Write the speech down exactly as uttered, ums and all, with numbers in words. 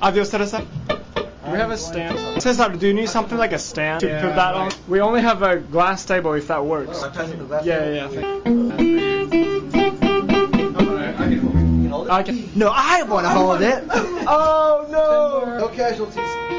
Adios, Teresa. We have a stand. Cesar, do you need something like a stand to yeah, put that on? We only have a glass table if that works. Yeah, yeah, yeah. I can. No, I want to hold it. Oh no! No casualties.